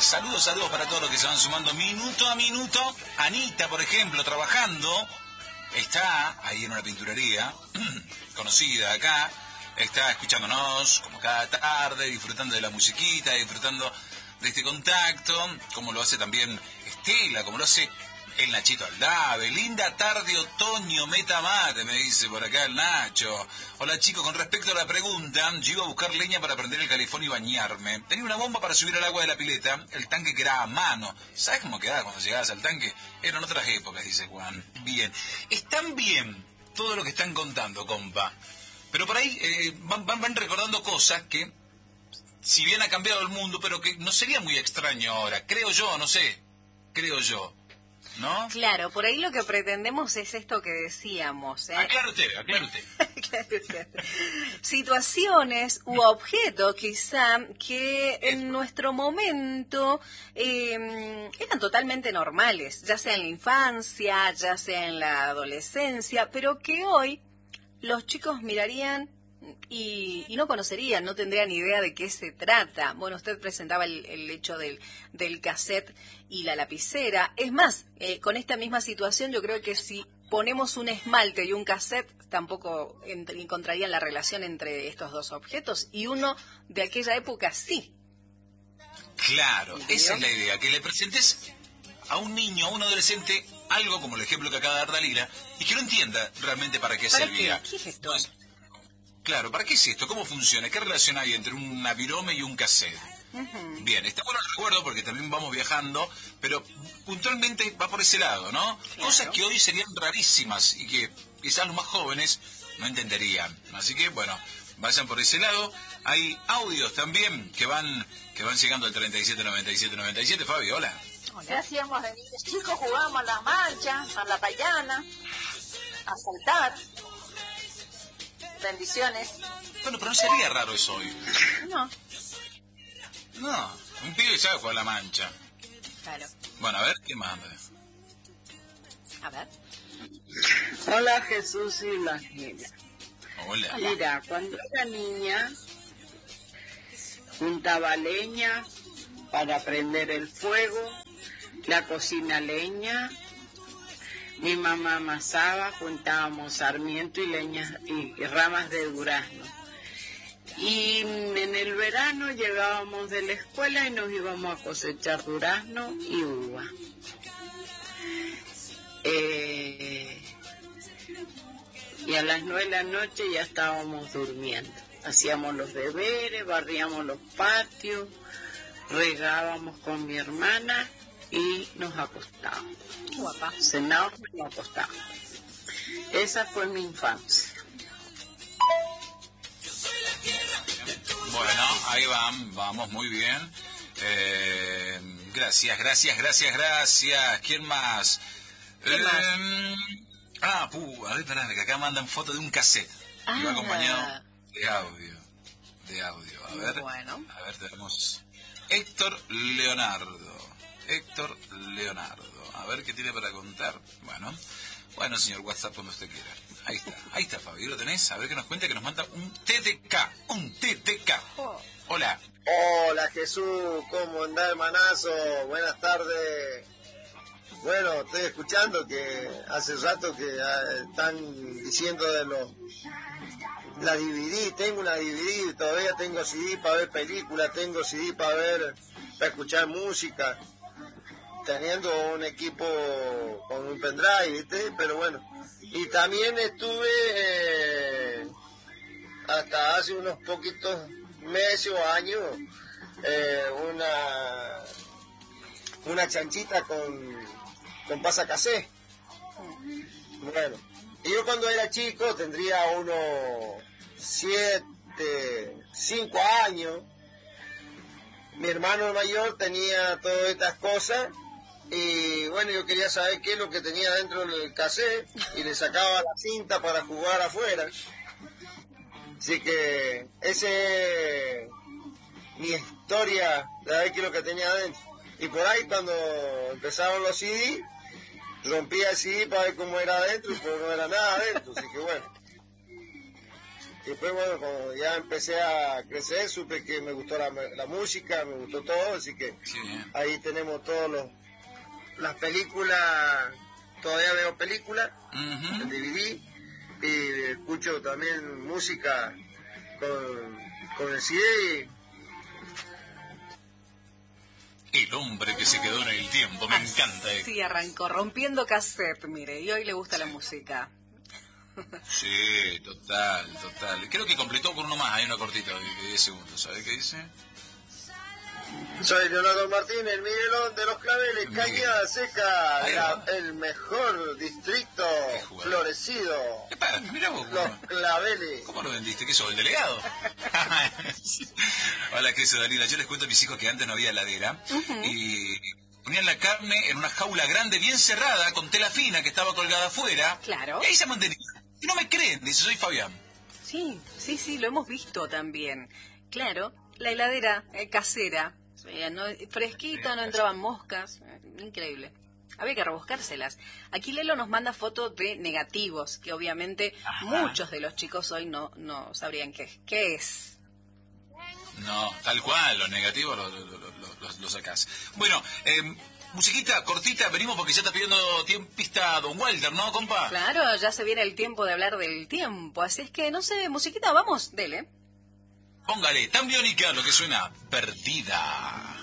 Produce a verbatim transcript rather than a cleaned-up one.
Saludos, saludos para todos los que se van sumando minuto a minuto. Anita, por ejemplo, trabajando, está ahí en una pinturería conocida acá. Está escuchándonos como cada tarde, disfrutando de la musiquita, disfrutando de este contacto, como lo hace también Estela, como lo hace el Nachito Aldave. Linda tarde, otoño, meta mate, me dice por acá el Nacho. Hola chicos, con respecto a la pregunta, yo iba a buscar leña para prender el calefón y bañarme. Tenía una bomba para subir al agua de la pileta, el tanque que era a mano. ¿Sabes cómo quedaba cuando llegabas al tanque? Eran otras épocas, dice Juan. Bien, están bien todo lo que están contando, compa. Pero por ahí eh, van, van, van recordando cosas que, si bien ha cambiado el mundo, pero que no sería muy extraño ahora. Creo yo, no sé, creo yo. ¿No? Claro, por ahí lo que pretendemos es esto que decíamos. ¿eh? Aclare usted, aclare usted. Aclare usted. Situaciones u objetos, quizá, que en nuestro momento eh, eran totalmente normales, ya sea en la infancia, ya sea en la adolescencia, pero que hoy los chicos mirarían Y, y no conocerían, no tendrían idea de qué se trata. Bueno, usted presentaba el, el hecho del, del cassette y la lapicera. Es más, eh, con esta misma situación yo creo que si ponemos un esmalte y un cassette, tampoco ent- encontrarían la relación entre estos dos objetos. Y uno de aquella época sí. Claro, esa es la idea, que le presentes a un niño, a un adolescente, algo como el ejemplo que acaba de dar Dalila, y que no entienda realmente para qué ¿Para servía. qué? ¿Qué es esto? No es- Claro, ¿para qué es esto? ¿Cómo funciona? ¿Qué relación hay entre un virome y un cassette? Uh-huh. Bien, está bueno el recuerdo porque también vamos viajando, pero puntualmente va por ese lado, ¿no? Claro. Cosas que hoy serían rarísimas y que quizás los más jóvenes no entenderían. Así que, bueno, vayan por ese lado. Hay audios también que van que van llegando al treinta y siete noventa y siete noventa y siete. Fabi, hola. ¿Qué hacíamos de niños chicos? Jugábamos a la mancha, a la payana, a saltar. Bendiciones. Bueno, pero no sería raro eso hoy. No, No, un pibe sabe jugar a la mancha. claro. Bueno, a ver, ¿qué más? A ver. Hola Jesús y la Gela. Hola. Mira, cuando era niña juntaba leña para prender el fuego, la cocina leña, mi mamá amasaba, juntábamos sarmiento y leñas y, y ramas de durazno. Y en el verano llegábamos de la escuela y nos íbamos a cosechar durazno y uva. Eh, y a las nueve de la noche ya estábamos durmiendo. Hacíamos los deberes, barríamos los patios, regábamos con mi hermana y nos acostábamos. Guapa. Cenábamos y nos acostábamos. Esa fue mi infancia. Bueno, ahí van, vamos, muy bien. Eh, gracias, gracias, gracias, gracias. ¿Quién más? ¿Quién Eh, más? Ah, pu, a ver, pará, que acá mandan foto de un cassette. Ah. Y va acompañado de audio. De audio, a ver. Bueno. A ver, tenemos Héctor Leonardo. Héctor Leonardo. A ver qué tiene para contar. Bueno, bueno, señor WhatsApp, cuando usted quiera. Ahí está, ahí está, Fabio, ¿lo tenés? A ver que nos cuente, que nos manda un T D K, un T D K. Oh. Hola. Hola Jesús, ¿cómo andás hermanazo? Buenas tardes. Bueno, estoy escuchando que hace rato que ah, están diciendo de los... La D V D, tengo una D V D, todavía tengo C D para ver películas, tengo C D para ver, para escuchar música, teniendo un equipo con un pendrive, ¿viste? Pero bueno, y también estuve eh, hasta hace unos poquitos meses o años eh, una una chanchita con, con pasacasé. Bueno, y yo cuando era chico tendría unos siete, cinco años. Mi hermano mayor tenía todas estas cosas y bueno, yo quería saber qué es lo que tenía dentro del cassette y le sacaba la cinta para jugar afuera. Así que ese es mi historia de ver qué es lo que tenía adentro. Y por ahí cuando empezaron los C D, rompía el C D para ver cómo era adentro y pues no era nada adentro, así que bueno. Y después, bueno, cuando ya empecé a crecer, supe que me gustó la, la música, me gustó todo, así que Sí. ahí tenemos todos los las películas, todavía veo películas, Ujú. en D V D, y escucho también música con, con el C D. El hombre que se quedó en el tiempo, me encanta. eh. Sí, arrancó rompiendo cassette, mire, y hoy le gusta la música. Sí, total, total. Creo que completó con uno más, hay una cortita de diez segundos, ¿sabe qué dice? Soy Leonardo Martín, el Miguelón de los Claveles, Miguel. Cañada Seca, Ahí la- va. el mejor distrito Qué jugador. florecido, ¿Qué pasa? Mirá vos, los ¿cómo, Claveles. cómo lo vendiste? ¿Qué sos, el delegado? Hola, ¿qué es Dalila? Yo les cuento a mis hijos que antes no había heladera y ponían la carne en una jaula grande, bien cerrada, con tela fina que estaba colgada afuera. Claro. Y ahí se mantenía. Y no me creen, dice, soy Fabián. Sí, sí, sí, lo hemos visto también. Claro, la heladera eh, casera, eh, no, fresquita, no entraban moscas, eh, increíble. Había que rebuscárselas. Aquí Lelo nos manda fotos de negativos, que obviamente Ajá. muchos de los chicos hoy no, no sabrían qué, qué es. No, tal cual, los negativos los lo, lo, lo- lo- lo sacás. Bueno, eh, musiquita cortita, venimos porque ya está pidiendo tiempista Don Walter, ¿no, compa? Claro, ya se viene el tiempo de hablar del tiempo, así es que, no sé, musiquita, vamos, dele. Póngale, tan biónica lo que suena, perdida.